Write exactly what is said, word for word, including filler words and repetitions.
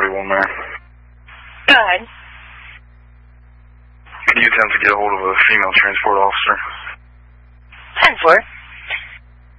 thirty-one there. Go ahead. Can you attempt to get a hold of a female transport officer? ten four.